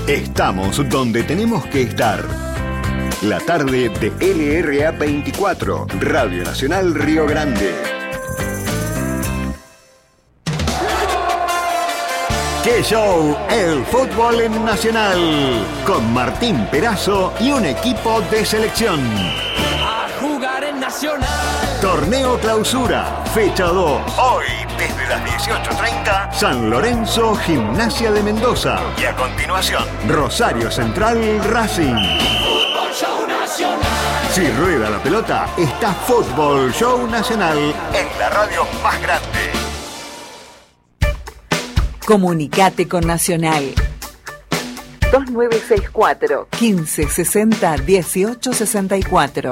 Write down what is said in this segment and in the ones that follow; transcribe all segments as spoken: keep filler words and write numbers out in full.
Estamos donde tenemos que estar. La tarde de L R A veinticuatro, Radio Nacional Río Grande. ¡Qué show! El fútbol en Nacional. Con Martín Perazo y un equipo de selección. A jugar en Nacional. Torneo Clausura, fecha dos. Hoy, desde las dieciocho treinta, San Lorenzo, Gimnasia de Mendoza. Y a continuación, Rosario Central, Racing. Fútbol Show Nacional. Si rueda la pelota, está Fútbol Show Nacional en la radio más grande. Comunicate con Nacional. dos nueve seis cuatro, quince sesenta, dieciocho sesenta y cuatro.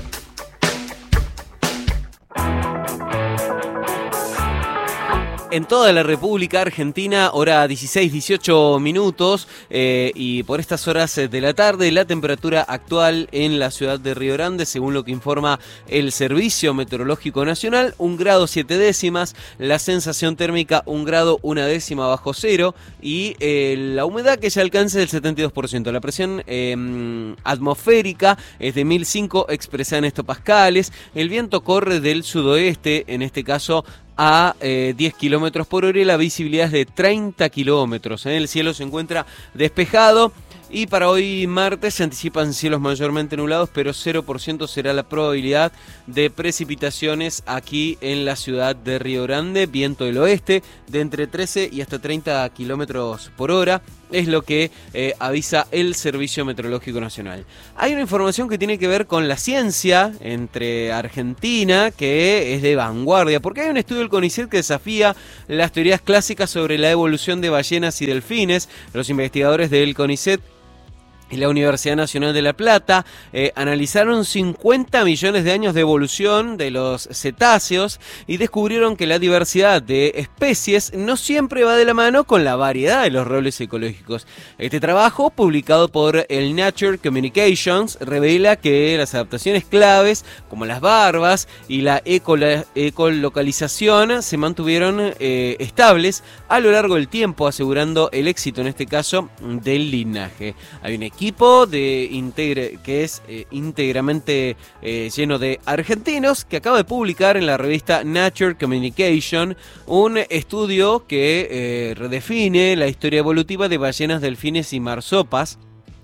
En toda la República Argentina, hora dieciséis, dieciocho minutos, eh, y por estas horas de la tarde, la temperatura actual en la ciudad de Río Grande, según lo que informa el Servicio Meteorológico Nacional, un grado siete décimas, la sensación térmica un grado una décima bajo cero, y eh, la humedad que ya alcanza el setenta y dos por ciento. La presión eh, atmosférica es de mil cinco expresada en hectopascales, el viento corre del sudoeste, en este caso a eh, diez kilómetros por hora, y la visibilidad es de treinta kilómetros. ¿eh? El cielo se encuentra despejado y para hoy martes se anticipan cielos mayormente nublados, pero cero por ciento será la probabilidad de precipitaciones aquí en la ciudad de Río Grande. Viento del oeste de entre trece y hasta treinta kilómetros por hora. Es lo que eh, avisa el Servicio Meteorológico Nacional. Hay una información que tiene que ver con la ciencia entre Argentina, que es de vanguardia, porque hay un estudio del CONICET que desafía las teorías clásicas sobre la evolución de ballenas y delfines. Los investigadores del CONICET y la Universidad Nacional de La Plata eh, analizaron cincuenta millones de años de evolución de los cetáceos y descubrieron que la diversidad de especies no siempre va de la mano con la variedad de los roles ecológicos. Este trabajo, publicado por el Nature Communications, revela que las adaptaciones claves, como las barbas y la ecola- ecolocalización, se mantuvieron eh, estables a lo largo del tiempo, asegurando el éxito, en este caso, del linaje. Hay un equipo de integre, que es eh, íntegramente eh, lleno de argentinos, que acaba de publicar en la revista Nature Communication un estudio que eh, redefine la historia evolutiva de ballenas, delfines y marsopas.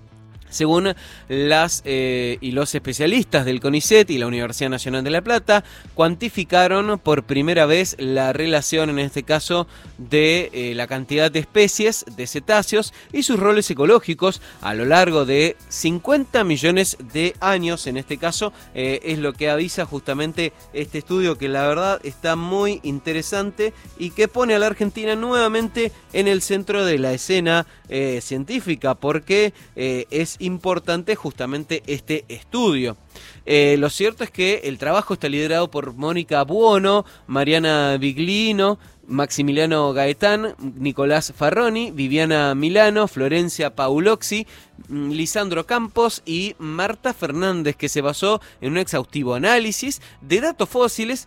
Según las eh, y los especialistas del CONICET y la Universidad Nacional de La Plata, cuantificaron por primera vez la relación, en este caso, de eh, la cantidad de especies de cetáceos y sus roles ecológicos a lo largo de cincuenta millones de años. En este caso, eh, es lo que avisa justamente este estudio, que la verdad está muy interesante y que pone a la Argentina nuevamente en el centro de la escena eh, científica, porque eh, es importante justamente este estudio. Eh, lo cierto es que el trabajo está liderado por Mónica Buono, Mariana Biglino, Maximiliano Gaetán, Nicolás Farroni, Viviana Milano, Florencia Pauloxi, Lisandro Campos y Marta Fernández, que se basó en un exhaustivo análisis de datos fósiles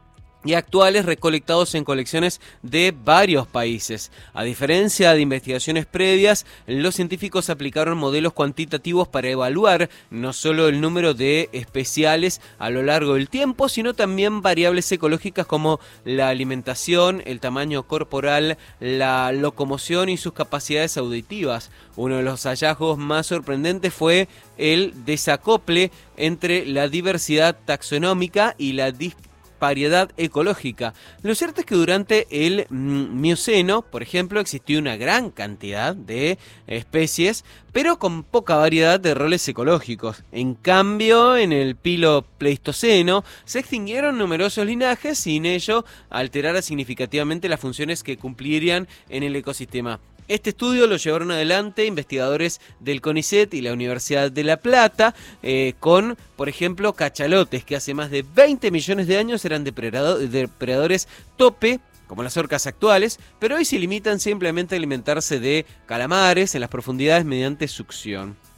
y actuales recolectados en colecciones de varios países. A diferencia de investigaciones previas, los científicos aplicaron modelos cuantitativos para evaluar no solo el número de especiales a lo largo del tiempo, sino también variables ecológicas como la alimentación, el tamaño corporal, la locomoción y sus capacidades auditivas. Uno de los hallazgos más sorprendentes fue el desacople entre la diversidad taxonómica y la disparidad variedad ecológica. Lo cierto es que durante el Mioceno, por ejemplo, existió una gran cantidad de especies, pero con poca variedad de roles ecológicos. En cambio, en el Pilo-Pleistoceno se extinguieron numerosos linajes, sin ello alterara significativamente las funciones que cumplirían en el ecosistema. Este estudio lo llevaron adelante investigadores del CONICET y la Universidad de La Plata, eh, con, por ejemplo, cachalotes, que hace más de veinte millones de años eran depredado- depredadores tope, como las orcas actuales, pero hoy se limitan simplemente a alimentarse de calamares en las profundidades mediante succión.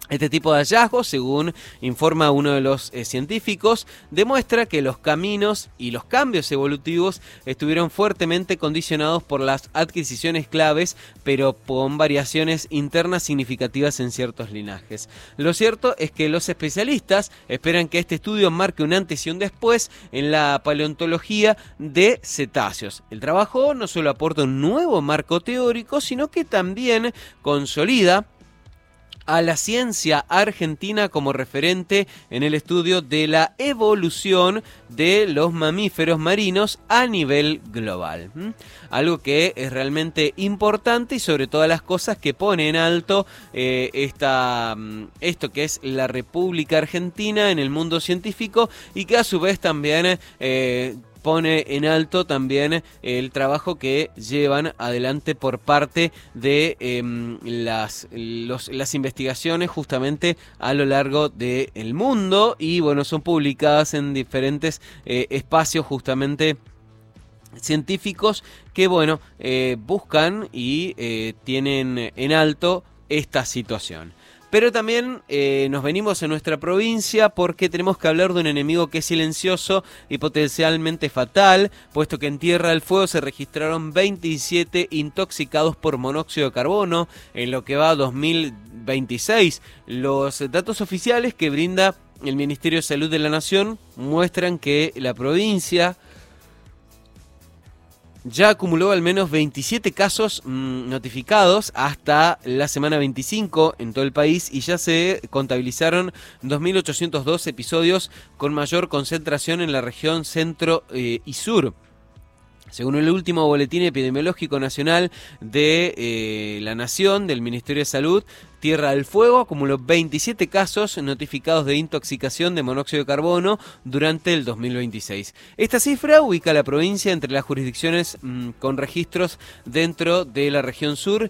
Este tipo de hallazgos, según informa uno de los eh, científicos, demuestra que los caminos y los cambios evolutivos estuvieron fuertemente condicionados por las adquisiciones claves, pero con variaciones internas significativas en ciertos linajes. Lo cierto es que los especialistas esperan que este estudio marque un antes y un después en la paleontología de cetáceos. El trabajo no solo aporta un nuevo marco teórico, sino que también consolida a la ciencia argentina como referente en el estudio de la evolución de los mamíferos marinos a nivel global. ¿Mm? Algo que es realmente importante y sobre todas las cosas que pone en alto eh, esta, esto que es la República Argentina en el mundo científico y que a su vez también eh, pone en alto también el trabajo que llevan adelante por parte de eh, las, los, las investigaciones justamente a lo largo del mundo y bueno, son publicadas en diferentes eh, espacios justamente científicos que bueno, eh, buscan y eh, tienen en alto esta situación. Pero también eh, nos venimos en nuestra provincia porque tenemos que hablar de un enemigo que es silencioso y potencialmente fatal, puesto que en Tierra del Fuego se registraron veintisiete intoxicados por monóxido de carbono en lo que va dos mil veintiséis. Los datos oficiales que brinda el Ministerio de Salud de la Nación muestran que la provincia ya acumuló al menos veintisiete casos mmm, notificados hasta la semana veinticinco en todo el país y ya se contabilizaron dos mil ochocientos dos episodios con mayor concentración en la región centro eh, y sur. Según el último boletín epidemiológico nacional de eh, la Nación, del Ministerio de Salud, Tierra del Fuego acumuló veintisiete casos notificados de intoxicación de monóxido de carbono durante el dos mil veintiséis. Esta cifra ubica a la provincia entre las jurisdicciones mmm, con registros dentro de la región sur